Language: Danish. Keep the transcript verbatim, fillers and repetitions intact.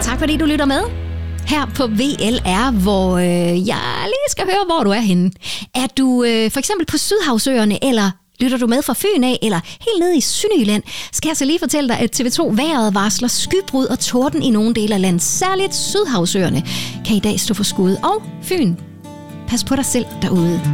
tak fordi du lytter med her på V L R, hvor øh, jeg lige skal høre, hvor du er henne. Er du øh, for eksempel på Sydhavsøerne, eller lytter du med fra Fyn af, eller helt nede i Sønderjylland, skal jeg så lige fortælle dig, at T V to vejret varsler skybrud og torden i nogle dele af landet. Særligt Sydhavsøerne kan i dag stå for skud. Og Fyn, pas på dig selv derude.